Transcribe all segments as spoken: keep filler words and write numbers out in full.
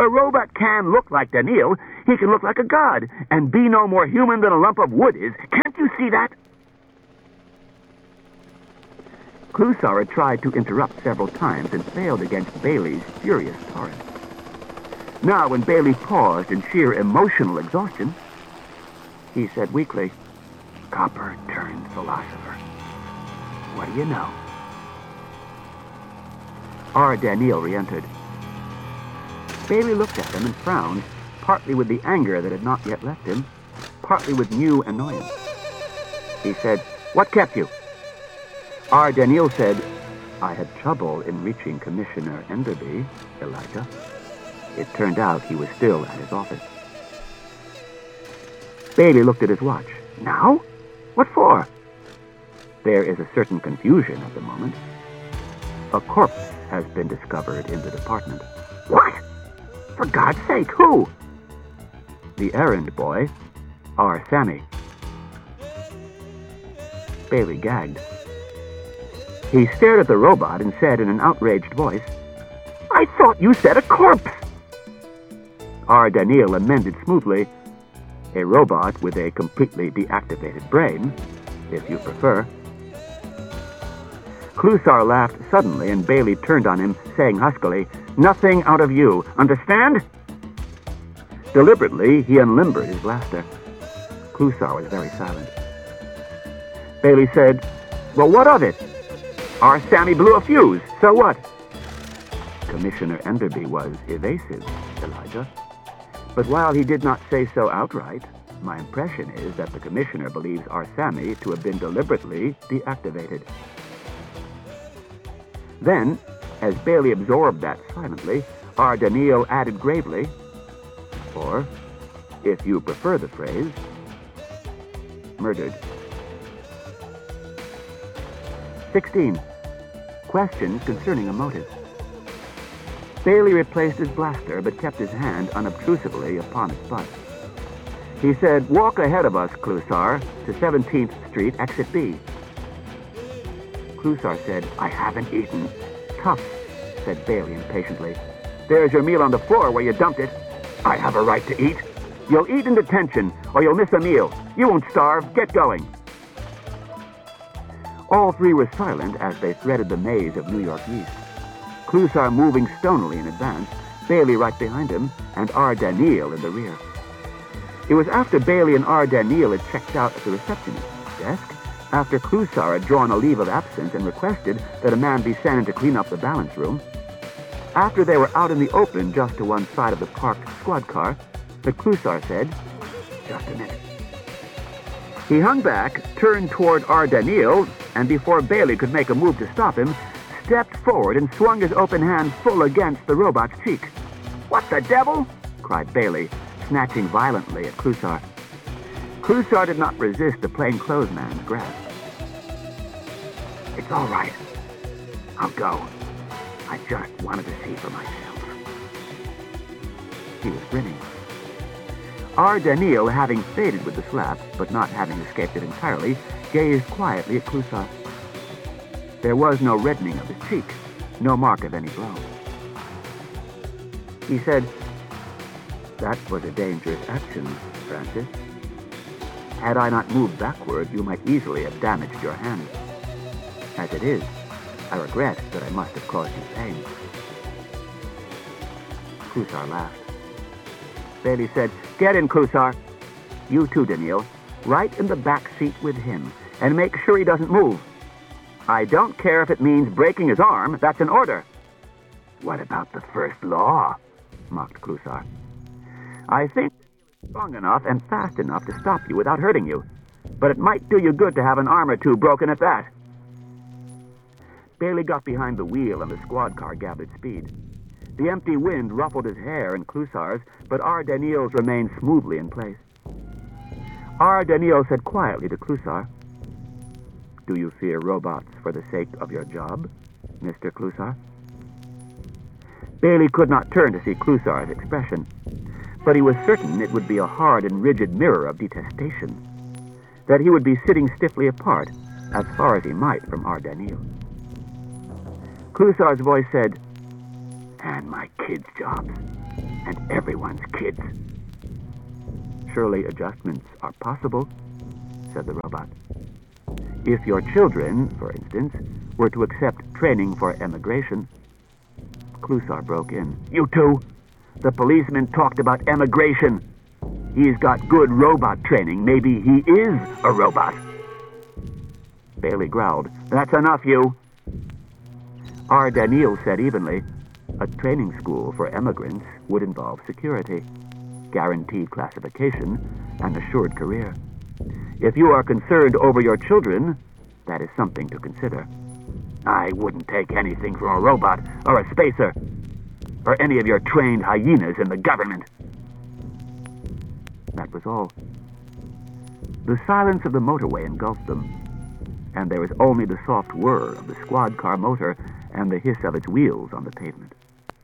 A robot can look like Daniil. He can look like a god and be no more human than a lump of wood is. Can't you see that? Klusar had tried to interrupt several times and failed against Bailey's furious torrent. Now, when Bailey paused in sheer emotional exhaustion, he said weakly, "Copper turned philosopher. What do you know?" R. Daniil re-entered. Bailey looked at him and frowned, partly with the anger that had not yet left him, partly with new annoyance. He said, "What kept you?" R. Daniil said, "I had trouble in reaching Commissioner Enderby, Elijah." It turned out he was still at his office. Bailey looked at his watch. "Now? What for?" "There is a certain confusion at the moment. A corpse has been discovered in the department." "What? For God's sake, who?" "The errand boy, R. Sammy." Bailey gagged. He stared at the robot and said in an outraged voice, "I thought you said a corpse!" R. Daniil amended smoothly, "A robot with a completely deactivated brain, if you prefer." Klusar laughed suddenly, and Bailey turned on him, saying huskily, "Nothing out of you, understand?" Deliberately, he unlimbered his blaster. Klusar was very silent. Bailey said, "Well, what of it? Our Sammy blew a fuse, so what?" Commissioner Enderby was evasive, Elijah. But while he did not say so outright, my impression is that the Commissioner believes our Sammy to have been deliberately deactivated. Then, as Bailey absorbed that silently, R. Daniil added gravely, or, if you prefer the phrase, murdered. sixteen. Questions concerning a motive. Bailey replaced his blaster, but kept his hand unobtrusively upon its butt. He said, "Walk ahead of us, Klusar, to seventeenth Street, exit B." Klusar said, "I haven't eaten." "Tough," said Bailey impatiently. "There's your meal on the floor where you dumped it." "I have a right to eat." "You'll eat in detention, or you'll miss a meal. You won't starve. Get going." All three were silent as they threaded the maze of New York East. Klusar moving stonily in advance, Bailey right behind him, and R. Daniil in the rear. It was after Bailey and R. Daniil had checked out at the receptionist's desk, after Klusar had drawn a leave of absence and requested that a man be sent in to clean up the balance room, after they were out in the open just to one side of the parked squad car, that Klusar said, "Just a minute." He hung back, turned toward R. Daniil, and before Bailey could make a move to stop him, stepped forward and swung his open hand full against the robot's cheek. "What the devil?" cried Bailey, snatching violently at Klusar. Klusar did not resist the plainclothesman's grasp. "It's all right. I'll go. I just wanted to see for myself." He was grinning. R. Daniil, having faded with the slap, but not having escaped it entirely, gazed quietly at Klusar. There was no reddening of his cheek, no mark of any blow. He said, "That was a dangerous action, Francis. Had I not moved backward, you might easily have damaged your hand. As it is, I regret that I must have caused you pain." Klusar laughed. Bailey said, "Get in, Klusar. You too, Daniil. Right in the back seat with him, and make sure he doesn't move. I don't care if it means breaking his arm. That's an order." "What about the first law?" mocked Klusar. "I think he's strong enough and fast enough to stop you without hurting you, but it might do you good to have an arm or two broken at that." Bailey got behind the wheel and the squad car gathered speed. The empty wind ruffled his hair and Klusar's, but R. Daniil's remained smoothly in place. R. Daniil said quietly to Klusar, "Do you fear robots for the sake of your job, Mister Klusar?" Bailey could not turn to see Klusar's expression, but he was certain it would be a hard and rigid mirror of detestation, that he would be sitting stiffly apart, as far as he might from R. Daniil. Klusar's voice said, "And my kids' jobs. and everyone's kids. Surely adjustments are possible, said the robot. If your children, for instance, were to accept training for emigration. Klusar broke in. You two! The policeman talked about emigration. He's got good robot training. Maybe he is a robot. Bailey growled. That's enough, you. R. Daniel said evenly, a training school for emigrants would involve security, guaranteed classification, and assured career. If you are concerned over your children, that is something to consider. I wouldn't take anything from a robot or a spacer, or any of your trained hyenas in the government. That was all. The silence of the motorway engulfed them, and there was only the soft whir of the squad car motor and the hiss of its wheels on the pavement.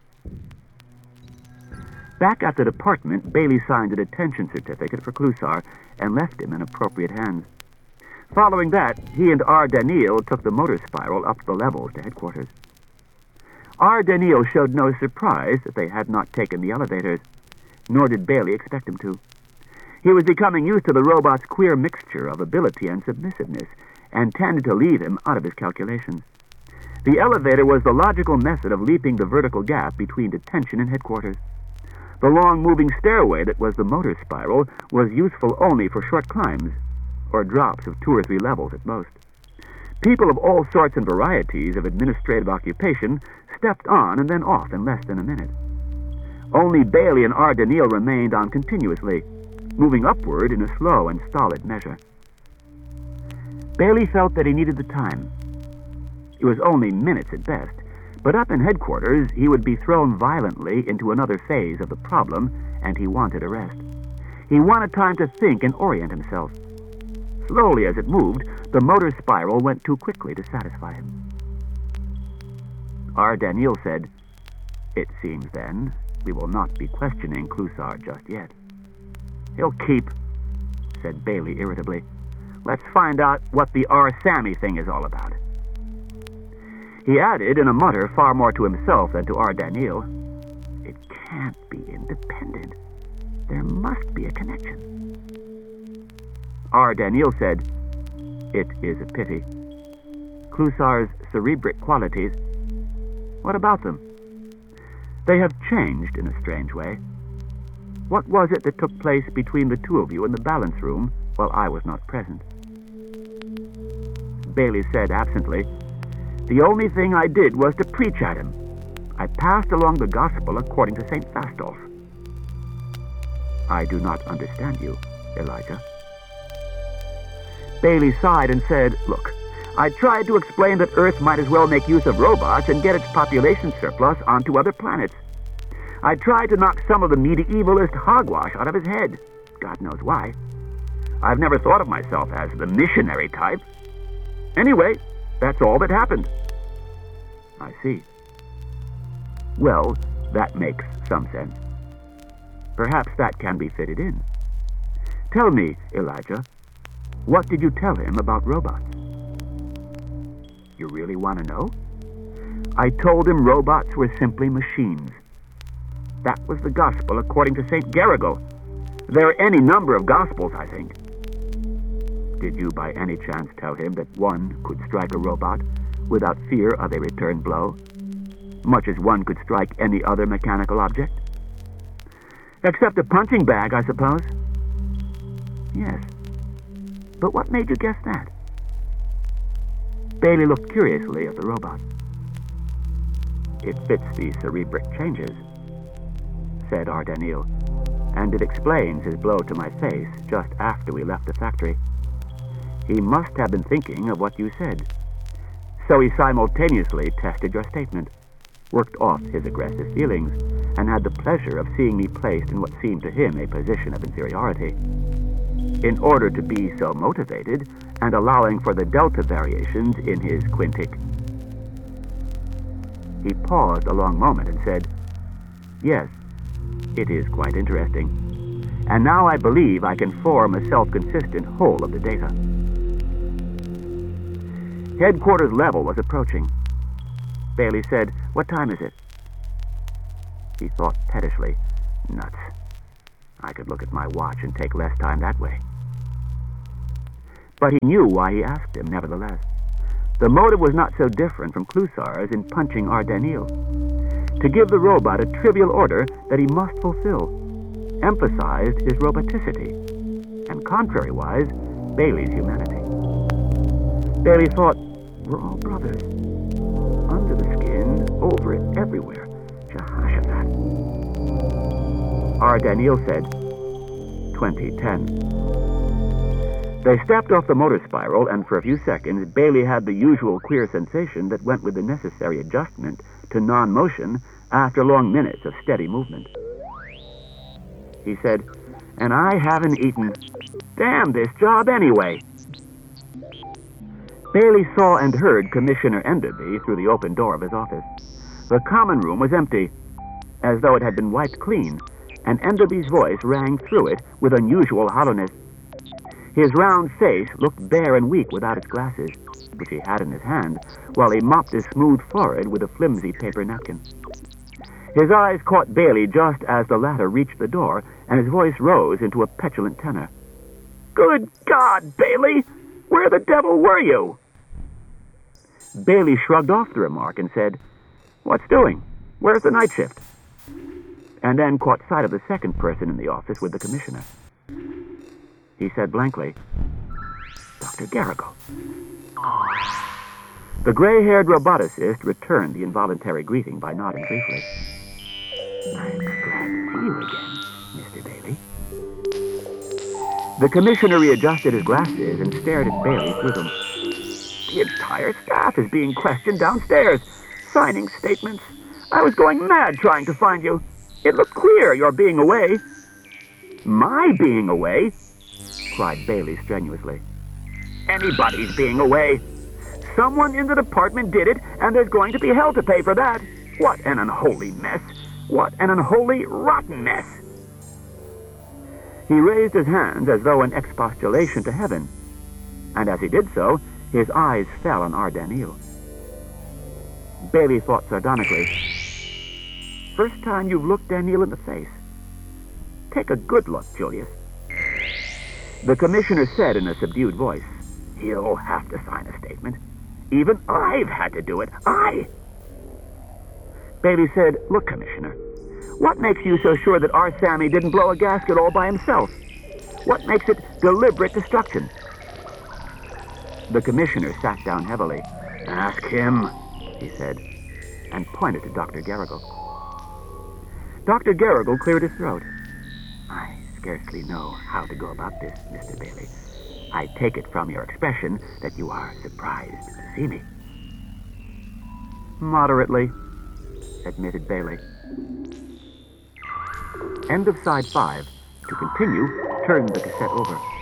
Back at the department, Bailey signed a detention certificate for Klusar and left him in appropriate hands. Following that, he and R. Daniel took the motor spiral up the levels to headquarters. R. Daniel showed no surprise that they had not taken the elevators, nor did Bailey expect him to. He was becoming used to the robot's queer mixture of ability and submissiveness, and tended to leave him out of his calculations. The elevator was the logical method of leaping the vertical gap between detention and headquarters. The long moving stairway that was the motor spiral was useful only for short climbs, or drops of two or three levels at most. People of all sorts and varieties of administrative occupation stepped on and then off in less than a minute. Only Bailey and R. Daniel remained on continuously, moving upward in a slow and stolid measure. Bailey felt that he needed the time. It was only minutes at best, but up in headquarters he would be thrown violently into another phase of the problem, and he wanted a rest. He wanted time to think and orient himself. Slowly as it moved, the motor spiral went too quickly to satisfy him. R. Daniel said, "It seems, then, we will not be questioning Klusar just yet." "He'll keep," said Bailey irritably. "Let's find out what the R. Sammy thing is all about." He added in a mutter far more to himself than to R. Daniel, "It can't be independent. There must be a connection." R. Daniel said, "It is a pity. Klusar's cerebric qualities, what about them? They have changed in a strange way. What was it that took place between the two of you in the balance room while I was not present?" Bailey said absently, "The only thing I did was to preach at him. I passed along the gospel according to Saint Fastolf." "I do not understand you, Elijah." Bailey sighed and said, "Look, I tried to explain that Earth might as well make use of robots and get its population surplus onto other planets. I tried to knock some of the medievalist hogwash out of his head. God knows why. I've never thought of myself as the missionary type. Anyway, that's all that happened." "I see. Well, that makes some sense. Perhaps that can be fitted in. Tell me, Elijah, what did you tell him about robots?" "You really want to know?" "I told him robots were simply machines. That was the gospel according to Saint Garrigal. There are any number of gospels, I think." "Did you by any chance tell him that one could strike a robot without fear of a return blow, much as one could strike any other mechanical object?" "Except a punching bag, I suppose." "Yes. But what made you guess that?" Bailey looked curiously at the robot. "It fits the cerebric changes," said R. Daniel, "and it explains his blow to my face just after we left the factory. He must have been thinking of what you said. So he simultaneously tested your statement, worked off his aggressive feelings, and had the pleasure of seeing me placed in what seemed to him a position of inferiority. In order to be so motivated, and allowing for the delta variations in his quintic." He paused a long moment and said, "Yes, it is quite interesting. And now I believe I can form a self-consistent whole of the data." Headquarters level was approaching. Bailey said, "What time is it?" He thought pettishly, Nuts. I could look at my watch and take less time that way. But he knew why he asked him, nevertheless. The motive was not so different from Clusar's in punching Ardanil. To give the robot a trivial order that he must fulfill, emphasized his roboticity, and contrariwise, Bailey's humanity. Bailey thought, we're all brothers. Under the skin, over it, everywhere. Jehoshaphat. Ardanil said, twenty ten. They stepped off the motor spiral, and for a few seconds, Bailey had the usual queer sensation that went with the necessary adjustment to non-motion after long minutes of steady movement. He said, and I haven't eaten. Damn this job anyway. Bailey saw and heard Commissioner Enderby through the open door of his office. The common room was empty, as though it had been wiped clean, and Enderby's voice rang through it with unusual hollowness. His round face looked bare and weak without its glasses, which he had in his hand, while he mopped his smooth forehead with a flimsy paper napkin. His eyes caught Bailey just as the latter reached the door, and his voice rose into a petulant tenor. Good God, Bailey! Where the devil were you? Bailey shrugged off the remark and said, What's doing? Where's the night shift? And then caught sight of the second person in the office with the commissioner. He said blankly, Doctor Garrigle. The gray-haired roboticist returned the involuntary greeting by nodding briefly. I'm glad to see you again, Mister Bailey. The commissioner readjusted his glasses and stared at Bailey through them. The entire staff is being questioned downstairs, signing statements. I was going mad trying to find you. It looked clear you're being away. My being away? Cried Bailey strenuously. Anybody's being away. Someone in the department did it, and there's going to be hell to pay for that. What an unholy mess. What an unholy, rotten mess. He raised his hands as though in expostulation to heaven, and as he did so, his eyes fell on Ardanil. Bailey thought sardonically, First time you've looked Daniel in the face. Take a good look, Julius. The commissioner said in a subdued voice, He'll have to sign a statement. Even I've had to do it. I! Bailey said, Look, Commissioner, what makes you so sure that our Sammy didn't blow a gasket all by himself? What makes it deliberate destruction? The commissioner sat down heavily. Ask him, he said, and pointed to Doctor Garrigle. Doctor Garrigle cleared his throat. I scarcely know how to go about this, Mister Bailey. I take it from your expression that you are surprised to see me. Moderately, admitted Bailey. End of side five. To continue, turn the cassette over.